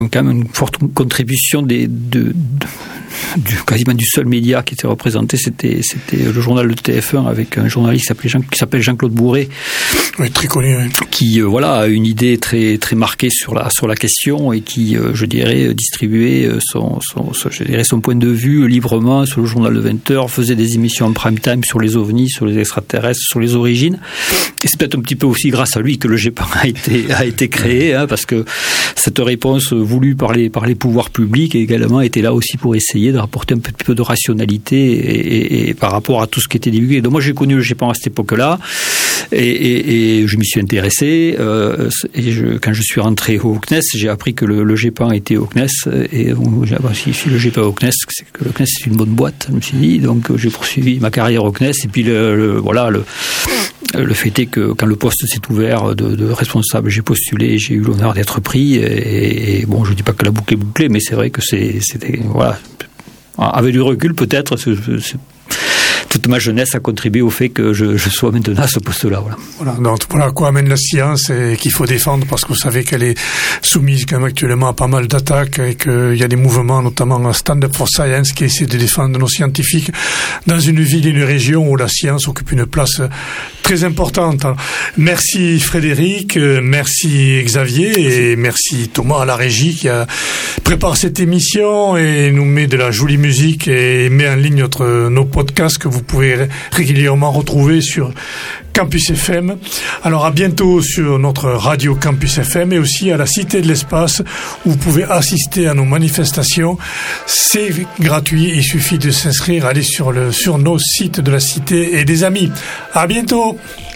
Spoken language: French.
quand même une forte contribution quasiment du seul média qui était représenté, c'était le journal de TF1 avec un journaliste qui s'appelle Jean-Claude Bourré. Oui, très connu. Oui. Qui a une idée très très marquée sur la question et qui je dirais distribuait son point de vue librement sur le journal de 20h, faisait des émissions en prime time sur les ovnis, sur les extraterrestres, sur les origines. Et c'est peut-être un petit peu aussi grâce à lui que le GEPAN a été créé, parce que cette réponse voulue par les pouvoirs publics également était là aussi pour essayer de rapporter un petit peu de rationalité et par rapport à tout ce qui était divulgué. Donc moi j'ai connu le GEPAN à cette époque-là et je m'y suis intéressé quand je suis rentré au CNES, j'ai appris que le GEPAN était au CNES et si le GEPAN au CNES, c'est que le CNES c'est une bonne boîte, je me suis dit, donc j'ai poursuivi ma carrière au CNES et puis le fait est que quand le poste s'est ouvert de responsable, j'ai postulé, j'ai eu l'honneur d'être pris et bon, je dis pas que la boucle est bouclée, mais c'est vrai que c'était voilà, avec du recul peut-être, toute ma jeunesse a contribué au fait que je sois maintenant à ce poste-là. Voilà, donc voilà à quoi amène la science et qu'il faut défendre, parce que vous savez qu'elle est soumise quand même actuellement à pas mal d'attaques et qu'il y a des mouvements, notamment Stand Up for Science, qui essaie de défendre nos scientifiques dans une ville et une région où la science occupe une place très importante. Merci Frédéric, merci Xavier et merci Thomas à la régie qui a préparé cette émission et nous met de la jolie musique et met en ligne nos podcasts que vous pouvez régulièrement retrouver sur Campus FM. Alors à bientôt sur notre radio Campus FM et aussi à la Cité de l'Espace où vous pouvez assister à nos manifestations. C'est gratuit, il suffit de s'inscrire, aller sur nos sites de la Cité et des amis. À bientôt.